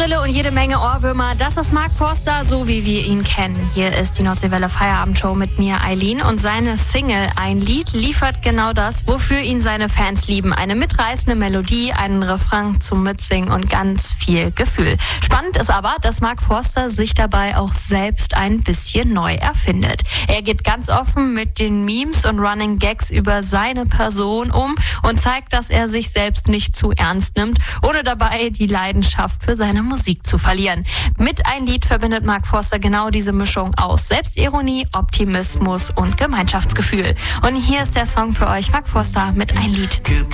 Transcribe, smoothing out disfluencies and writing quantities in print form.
Brille und jede Menge Ohrwürmer. Das ist Mark Forster, so wie wir ihn kennen. Hier ist die Nordseewelle Feierabendshow mit mir, Eileen. Und seine Single Ein Lied liefert genau das, wofür ihn seine Fans lieben. Eine mitreißende Melodie, einen Refrain zum Mitsingen und ganz viel Gefühl. Spannend ist aber, dass Mark Forster sich dabei auch selbst ein bisschen neu erfindet. Er geht ganz offen mit den Memes und Running Gags über seine Person um und zeigt, dass er sich selbst nicht zu ernst nimmt, ohne dabei die Leidenschaft für seine Musik zu verlieren. Mit Ein Lied verbindet Mark Forster genau diese Mischung aus Selbstironie, Optimismus und Gemeinschaftsgefühl. Und hier ist der Song für euch, Mark Forster mit Ein Lied. Gib